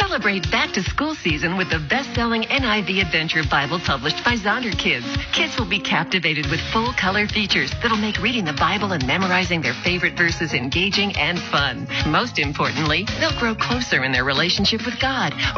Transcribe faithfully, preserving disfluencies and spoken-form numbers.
Celebrate back-to-school season with the best-selling N I V Adventure Bible published by Zonder Kids. Kids will be captivated with full-color features that'll make reading the Bible and memorizing their favorite verses engaging and fun. Most importantly, they'll grow closer in their relationship with God.